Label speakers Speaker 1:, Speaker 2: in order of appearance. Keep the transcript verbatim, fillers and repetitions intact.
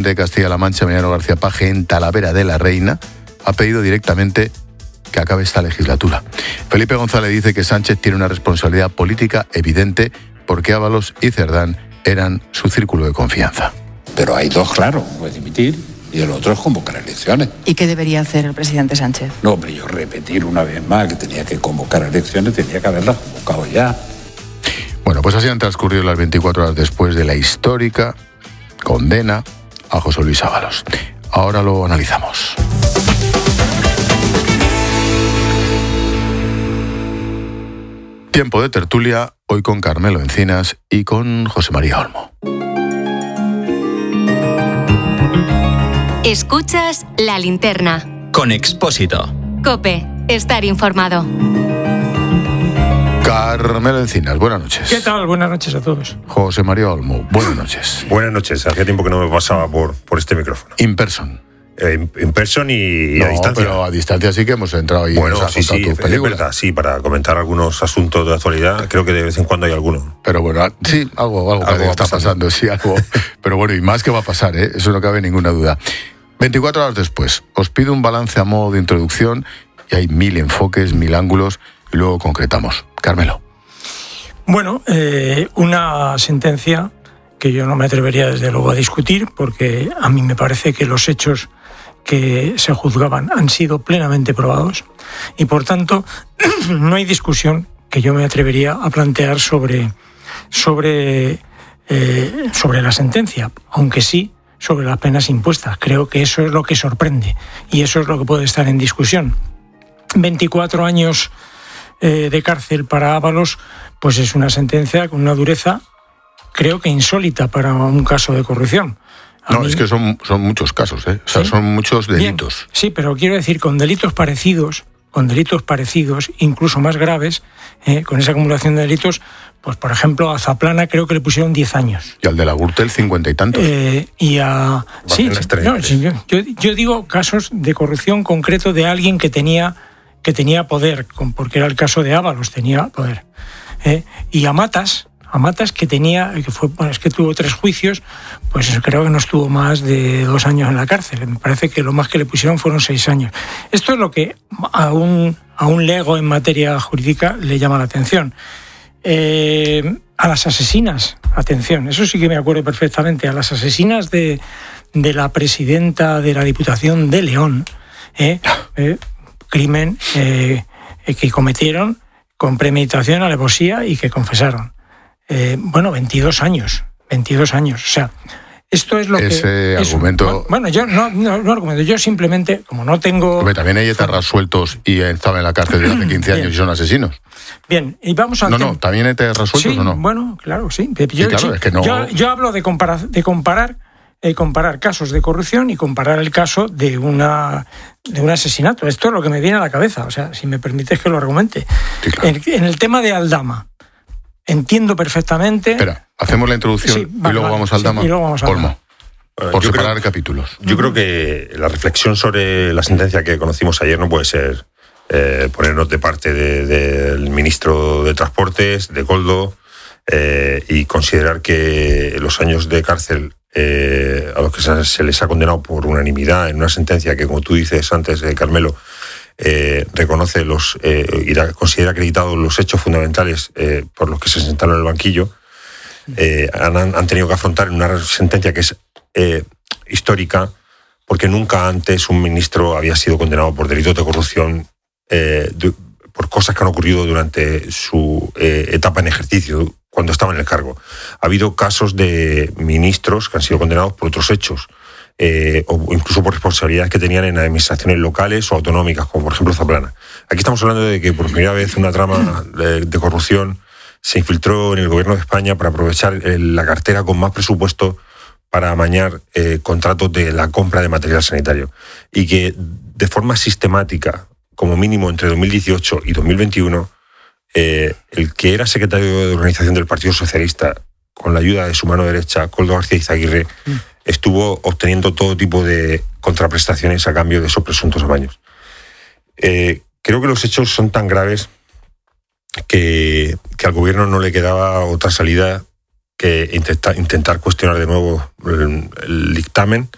Speaker 1: presidente de Castilla-La Mancha, Emiliano García Paje, en Talavera de la Reina, ha pedido directamente que acabe esta legislatura. Felipe González dice que Sánchez tiene una responsabilidad política evidente porque Ábalos y Cerdán eran su círculo de confianza.
Speaker 2: Pero hay dos claros, uno es dimitir y el otro es convocar elecciones.
Speaker 3: ¿Y qué debería hacer el presidente Sánchez?
Speaker 2: No, hombre, yo repetir una vez más que tenía que convocar elecciones, tenía que haberlas convocado ya.
Speaker 1: Bueno, pues así han transcurrido las veinticuatro horas después de la histórica condena a José Luis Ábalos. Ahora lo analizamos. Tiempo de tertulia, hoy con Carmelo Encinas y con José María Olmo.
Speaker 4: Escuchas La Linterna.
Speaker 5: Con Expósito.
Speaker 4: COPE. Estar informado.
Speaker 1: Carmelo Encinas, buenas noches.
Speaker 6: ¿Qué tal? Buenas noches a todos.
Speaker 1: José María Olmo, buenas noches.
Speaker 7: Buenas noches. Hacía tiempo que no me pasaba por, por este micrófono.
Speaker 1: In person.
Speaker 7: Eh, in person y
Speaker 1: no,
Speaker 7: a distancia.
Speaker 1: Pero a distancia sí que hemos entrado y
Speaker 7: bueno,
Speaker 1: nos has
Speaker 7: sí,
Speaker 1: contado
Speaker 7: sí,
Speaker 1: tus películas.
Speaker 7: es verdad, sí, para comentar algunos asuntos de actualidad, creo que de vez en cuando hay alguno.
Speaker 1: Pero bueno, sí, algo, algo, algo está pasando, pasando, sí, algo. Pero bueno, y más que va a pasar, ¿eh? Eso no cabe ninguna duda. veinticuatro horas después, os pido un balance a modo de introducción y hay mil enfoques, mil ángulos y luego concretamos. Carmelo.
Speaker 6: Bueno, eh, una sentencia que yo no me atrevería desde luego a discutir porque a mí me parece que los hechos que se juzgaban han sido plenamente probados y por tanto no hay discusión que yo me atrevería a plantear sobre, sobre, eh, sobre la sentencia, aunque sí sobre las penas impuestas. Creo que eso es lo que sorprende y eso es lo que puede estar en discusión. veinticuatro años eh, de cárcel para Ábalos, pues es una sentencia con una dureza creo que insólita para un caso de corrupción. A
Speaker 1: no,
Speaker 6: mí...
Speaker 1: es que son, son muchos casos, ¿eh? O sea, ¿sí? Son muchos delitos.
Speaker 6: Bien, sí, pero quiero decir, con delitos parecidos, con delitos parecidos, incluso más graves, eh, con esa acumulación de delitos, pues por ejemplo a Zaplana creo que le pusieron diez años.
Speaker 1: Y al de la Gürtel cincuenta y tantos.
Speaker 6: Eh, y a... Sí, sí, no, sí yo, yo, yo digo casos de corrupción concreto de alguien que tenía, que tenía poder, porque era el caso de Ábalos, tenía poder. Eh, y a Matas... A Matas, que tenía, que fue, bueno, es que tuvo tres juicios, pues creo que no estuvo más de dos años en la cárcel. Me parece que lo más que le pusieron fueron seis años. Esto es lo que a un, a un lego en materia jurídica le llama la atención. Eh, a las asesinas, atención, eso sí que me acuerdo perfectamente, a las asesinas de, de la presidenta de la Diputación de León, eh, eh, crimen eh, que cometieron con premeditación, alevosía y que confesaron. Eh, bueno, veintidós años, veintidós años, o sea, esto es lo
Speaker 1: Ese
Speaker 6: que...
Speaker 1: Ese argumento...
Speaker 6: Es, bueno, yo no, no, no argumento, yo simplemente, como no tengo...
Speaker 1: Hombre, también hay etarras sueltos y estaban en la cárcel desde hace quince años y son asesinos.
Speaker 6: Bien, y vamos a...
Speaker 1: No, no, ¿también hay etarras sueltos
Speaker 6: sí,
Speaker 1: o no?
Speaker 6: Bueno, claro, sí. Yo,
Speaker 1: sí, claro,
Speaker 6: sí,
Speaker 1: es que no...
Speaker 6: yo, yo hablo de comparar, de comparar, eh, comparar casos de corrupción y comparar el caso de una... de un asesinato. Esto es lo que me viene a la cabeza, o sea, si me permites que lo argumente. Sí, claro. en, en el tema de Aldama, entiendo perfectamente...
Speaker 1: Espera, hacemos la introducción sí, vale, y luego
Speaker 6: vale,
Speaker 1: vamos al Aldama.
Speaker 6: Sí, y luego vamos al
Speaker 1: Olmo,
Speaker 7: bueno,
Speaker 1: por separar
Speaker 7: creo,
Speaker 1: capítulos.
Speaker 7: Yo creo que la reflexión sobre la sentencia que conocimos ayer no puede ser eh, ponernos de parte del de, de ministro de Transportes, de Koldo, eh, y considerar que los años de cárcel eh, a los que se, se les ha condenado por unanimidad en una sentencia que, como tú dices antes, eh, Carmelo, Eh, reconoce los eh, y considera acreditados los hechos fundamentales eh, por los que se sentaron en el banquillo, eh, han, han tenido que afrontar una sentencia que es eh, histórica, porque nunca antes un ministro había sido condenado por delitos de corrupción, eh, de, por cosas que han ocurrido durante su eh, etapa en ejercicio, cuando estaba en el cargo. Ha habido casos de ministros que han sido condenados por otros hechos, Eh, o incluso por responsabilidades que tenían en administraciones locales o autonómicas, como por ejemplo Zaplana. Aquí estamos hablando de que por primera vez una trama de, de corrupción se infiltró en el gobierno de España para aprovechar el, la cartera con más presupuesto para amañar eh, contratos de la compra de material sanitario. Y que de forma sistemática, como mínimo entre dos mil dieciocho y dos mil veintiuno, eh, el que era secretario de organización del Partido Socialista, con la ayuda de su mano derecha, Koldo García Izaguirre, mm. estuvo obteniendo todo tipo de contraprestaciones a cambio de esos presuntos amaños. Eh, creo que los hechos son tan graves que, que al gobierno no le quedaba otra salida que intentar, intentar cuestionar de nuevo el, el dictamen